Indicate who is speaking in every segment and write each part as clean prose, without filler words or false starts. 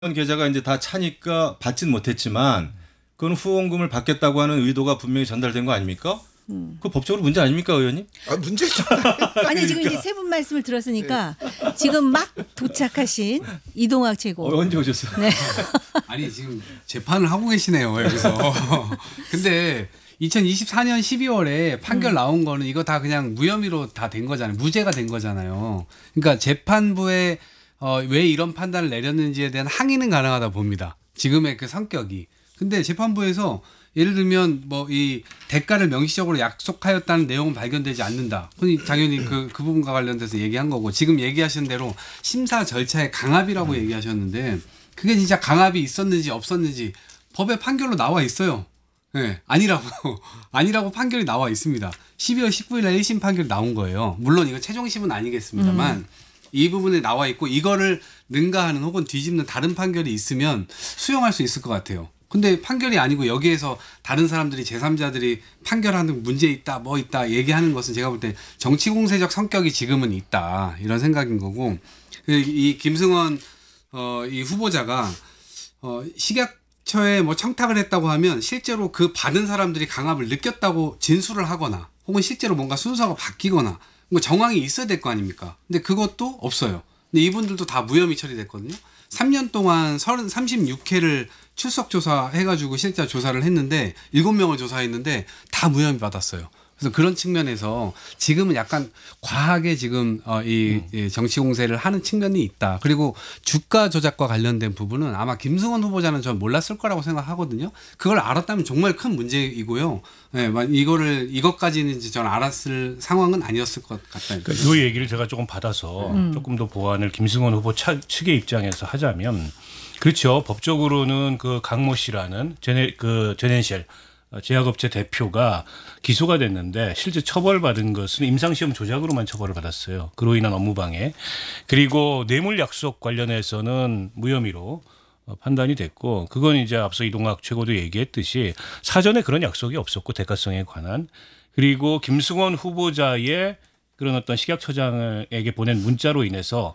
Speaker 1: 계좌가 이제 다 차니까 받진 못했지만 그건 후원금을 받겠다고 하는 의도가 분명히 전달된 거 아닙니까? 그 법적으로 문제 아닙니까, 의원님?
Speaker 2: 아, 문제죠.
Speaker 3: 아니 지금 이제 세 분 말씀을 들었으니까 지금 막 도착하신 이동학 최고.
Speaker 1: 언제 오셨어요?
Speaker 3: 네.
Speaker 4: 아니 지금 재판을 하고 계시네요 여기서. 근데 2024년 12월에 판결 나온 거는 이거 다 그냥 무혐의로 다 된 거잖아요. 무죄가 된 거잖아요. 그러니까 재판부에 왜 이런 판단을 내렸는지에 대한 항의는 가능하다 봅니다. 지금의 그 성격이. 근데 재판부에서 예를 들면 뭐 이 대가를 명시적으로 약속하였다는 내용은 발견되지 않는다. 당연히 그 부분과 관련돼서 얘기한 거고, 지금 얘기하신 대로 심사 절차의 강압이라고 얘기하셨는데 그게 진짜 강압이 있었는지 없었는지 법에 판결로 나와 있어요. 네, 아니라고 판결이 나와 있습니다. 12월 19일 날 1심 판결이 나온 거예요. 물론 이거 최종심은 아니겠습니다만 이 부분에 나와 있고, 이거를 능가하는 혹은 뒤집는 다른 판결이 있으면 수용할 수 있을 것 같아요. 근데 판결이 아니고 여기에서 다른 사람들이 제3자들이 판결하는 문제 있다 뭐 있다 얘기하는 것은 제가 볼 때 정치공세적 성격이 지금은 있다 이런 생각인 거고, 이 김승원 이 후보자가 식약처에 뭐 청탁을 했다고 하면 실제로 그 받은 사람들이 강압을 느꼈다고 진술을 하거나 혹은 실제로 뭔가 순서가 바뀌거나 뭐 정황이 있어야 될 거 아닙니까? 근데 그것도 없어요. 근데 이분들도 다 무혐의 처리됐거든요. 3년 동안 36회를 출석 조사해가지고 실제 조사를 했는데 7명을 조사했는데 다 무혐의 받았어요. 그래서 그런 측면에서 지금은 약간 과하게 지금 이 정치 공세를 하는 측면이 있다. 그리고 주가 조작과 관련된 부분은 아마 김승원 후보자는 전 몰랐을 거라고 생각하거든요. 그걸 알았다면 정말 큰 문제이고요. 네, 이것까지는 저는 알았을 상황은 아니었을 것 같다.
Speaker 5: 그러니까 이 얘기를 제가 조금 받아서 조금 더 보완을 김승원 후보 측의 입장에서 하자면, 그렇죠. 법적으로는 그 강모 씨라는 제넨셜 제약업체 대표가 기소가 됐는데 실제 처벌받은 것은 임상시험 조작으로만 처벌을 받았어요. 그로 인한 업무방해. 그리고 뇌물 약속 관련해서는 무혐의로 판단이 됐고, 그건 이제 앞서 이동학 최고도 얘기했듯이 사전에 그런 약속이 없었고 대가성에 관한, 그리고 김승원 후보자의 그런 어떤 식약처장에게 보낸 문자로 인해서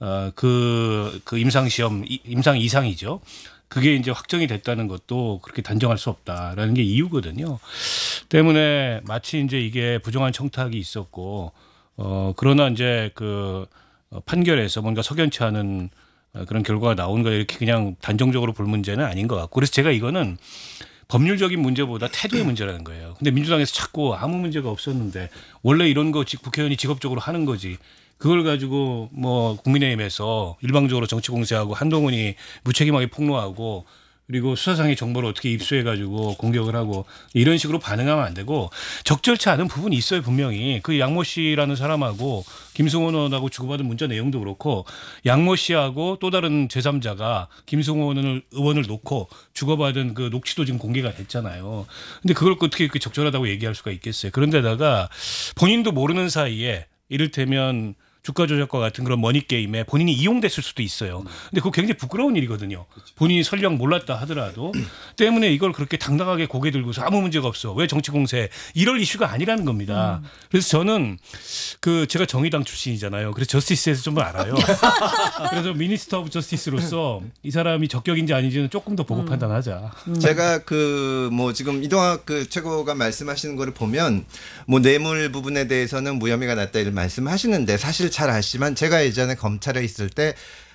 Speaker 5: 그 임상시험 임상 이상이죠. 그게 이제 확정이 됐다는 것도 그렇게 단정할 수 없다라는 게 이유거든요. 때문에 마치 이제 이게 부정한 청탁이 있었고, 그러나 이제 그 판결에서 뭔가 석연치 않은 그런 결과가 나온 거 이렇게 그냥 단정적으로 볼 문제는 아닌 것 같고, 그래서 제가 이거는 법률적인 문제보다 태도의 문제라는 거예요. 근데 민주당에서 자꾸 아무 문제가 없었는데 원래 이런 거 국회의원이 직업적으로 하는 거지, 그걸 가지고 뭐 국민의힘에서 일방적으로 정치 공세하고 한동훈이 무책임하게 폭로하고 그리고 수사상의 정보를 어떻게 입수해가지고 공격을 하고 이런 식으로 반응하면 안 되고, 적절치 않은 부분이 있어요. 분명히 그 양모 씨라는 사람하고 김승원 의원하고 주고받은 문자 내용도 그렇고, 양모 씨하고 또 다른 제3자가 김승원 의원을 놓고 주고받은 그 녹취도 지금 공개가 됐잖아요. 근데 그걸 어떻게 이렇게 적절하다고 얘기할 수가 있겠어요. 그런데다가 본인도 모르는 사이에 이를테면 주가 조작과 같은 그런 머니 게임에 본인이 이용됐을 수도 있어요. 근데 그거 굉장히 부끄러운 일이거든요. 본인이 설령 몰랐다 하더라도. 때문에 이걸 그렇게 당당하게 고개 들고서 아무 문제가 없어, 왜 정치 공세, 이럴 이슈가 아니라는 겁니다. 그래서 저는 제가 정의당 출신이잖아요. 그래서 저스티스에서 좀 알아요. 그래서 미니스터 오브 저스티스로서 이 사람이 적격인지 아닌지는 조금 더 보고 판단하자.
Speaker 2: 제가 뭐 지금 이동학 최고가 말씀하시는 거를 보면 뭐 뇌물 부분에 대해서는 무혐의가 났다 이런 말씀하시는데, 사실 잘 아시지만 제가 예전에 검찰에 있을 때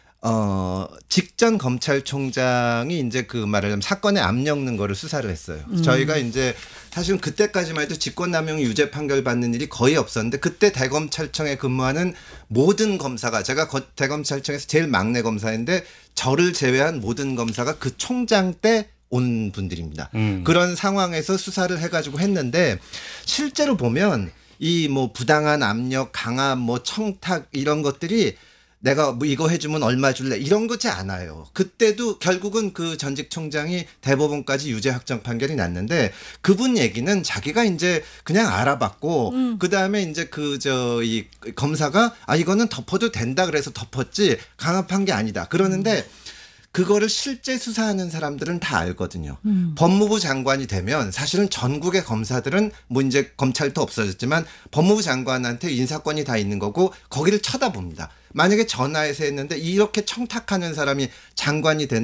Speaker 2: 직전 검찰총장이 이제 그 말하자면 사건에 압 엮는 거를 수사를 했어요. 저희가 이제 사실은 그때까지만 해도 직권남용 유죄 판결 받는 일이 거의 없었는데, 그때 대검찰청에 근무하는 모든 검사가, 제가 대검찰청에서 제일 막내 검사인데 저를 제외한 모든 검사가 그 총장 때 온 분들입니다. 그런 상황에서 수사를 해가지고 했는데, 실제로 보면 이 뭐 부당한 압력, 강압, 뭐 청탁 이런 것들이 내가 뭐 이거 해주면 얼마 줄래 이런 거지 않아요. 그때도 결국은 그 전직 총장이 대법원까지 유죄 확정 판결이 났는데, 그분 얘기는 자기가 이제 그냥 알아봤고 그 다음에 이제 이 검사가 이거는 덮어도 된다 그래서 덮었지 강압한 게 아니다 그러는데, 그거를 실제 수사하는 사람들은 다 알거든요. 법무부 장관이 되면 사실은 전국의 검사들은 뭐 이제 검찰도 없어졌지만 법무부 장관한테 인사권이 다 있는 거고 거기를 쳐다봅니다. 만약에 전화해서 했는데 이렇게 청탁하는 사람이 장관이 된